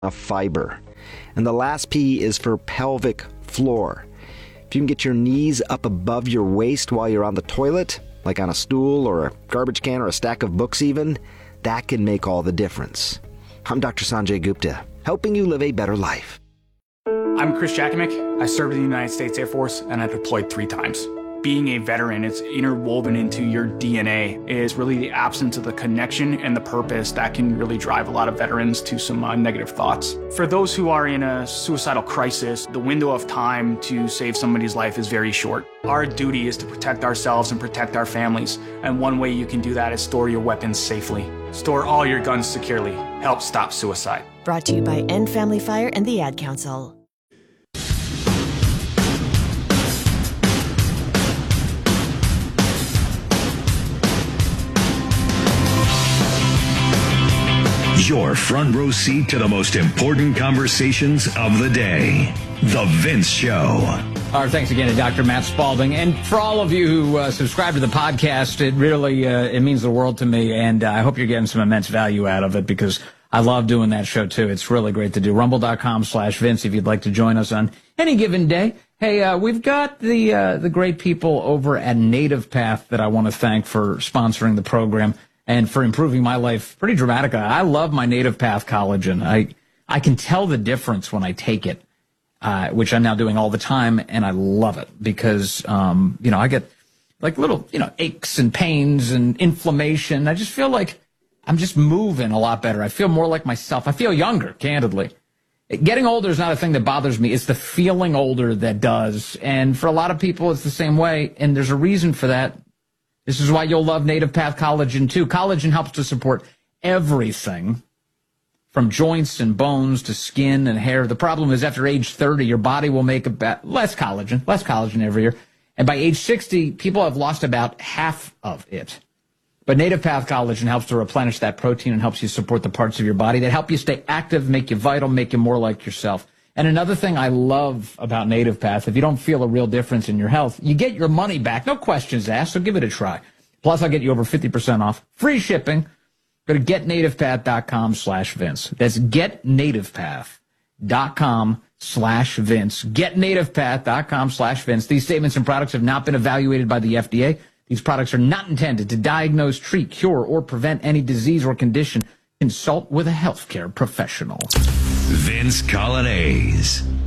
of fiber. And the last P is for pelvic floor. If you can get your knees up above your waist while you're on the toilet, like on a stool or a garbage can or a stack of books even, that can make all the difference. I'm Dr. Sanjay Gupta, helping you live a better life. I'm Chris Jakimick. I served in the United States Air Force and I deployed 3 times. Being a veteran, it's interwoven into your DNA, is really the absence of the connection and the purpose that can really drive a lot of veterans to some negative thoughts. For those who are in a suicidal crisis, the window of time to save somebody's life is very short. Our duty is to protect ourselves and protect our families, and one way you can do that is store your weapons safely. Store all your guns securely. Help stop suicide. Brought to you by End Family Fire and the Ad Council. Your front row seat to the most important conversations of the day. The Vince Show. Our thanks again to Dr. Matt Spalding. And for all of you who subscribe to the podcast, it really it means the world to me. And I hope you're getting some immense value out of it because I love doing that show, too. It's really great to do. Rumble.com/Vince if you'd like to join us on any given day. Hey, we've got the great people over at Native Path that I want to thank for sponsoring the program and for improving my life pretty dramatically. I love my Native Path collagen. I can tell the difference when I take it, which I'm now doing all the time, and I love it because, I get like little, aches and pains and inflammation. I just feel like I'm just moving a lot better. I feel more like myself. I feel younger, candidly. Getting older is not a thing that bothers me. It's the feeling older that does. And for a lot of people, it's the same way, and there's a reason for that. This is why you'll love Native Path Collagen, too. Collagen helps to support everything from joints and bones to skin and hair. The problem is after age 30, your body will make less collagen every year. And by age 60, people have lost about half of it. But Native Path Collagen helps to replenish that protein and helps you support the parts of your body that help you stay active, make you vital, make you more like yourself. And another thing I love about Native Path, if you don't feel a real difference in your health, you get your money back. No questions asked, so give it a try. Plus, I'll get you over 50% off. Free shipping. Go to getnativepath.com/Vince. That's getnativepath.com/Vince. Getnativepath.com/Vince. These statements and products have not been evaluated by the FDA. These products are not intended to diagnose, treat, cure, or prevent any disease or condition. Consult with a healthcare professional. Vince Coglianese.